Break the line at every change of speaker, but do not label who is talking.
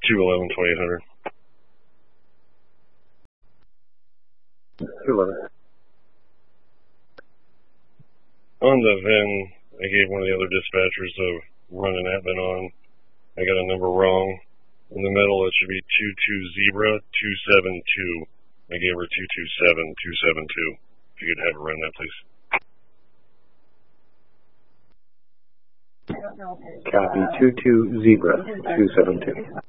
211-2800.
211.
On the VIN, I gave one of the other dispatchers a run an admin on. I got a number wrong. In the middle, it should be 22-Zebra-272. I gave her 227-272. If you could have her run that, please.
Copy. 22-Zebra-272.